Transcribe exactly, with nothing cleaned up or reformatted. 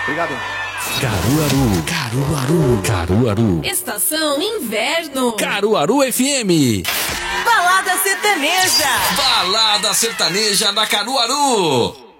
Obrigado. Caruaru, Caruaru, Caruaru. Estação Inverno. Caruaru F M. Balada sertaneja. Balada sertaneja da Caruaru.